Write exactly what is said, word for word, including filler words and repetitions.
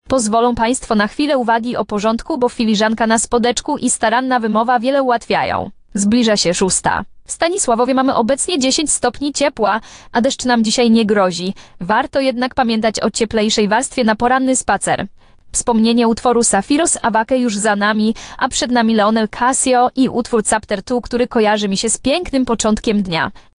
Pozwolą Państwo na chwilę uwagi o porządku, bo filiżanka na spodeczku i staranna wymowa wiele ułatwiają. Zbliża się szósta. W Stanisławowie mamy obecnie dziesięć stopni ciepła, a deszcz nam dzisiaj nie grozi. Warto jednak pamiętać o cieplejszej warstwie na poranny spacer. Wspomnienie utworu Sapphirous Avake już za nami, a przed nami Leonel Casio i utwór Chapter dwa, który kojarzy mi się z pięknym początkiem dnia.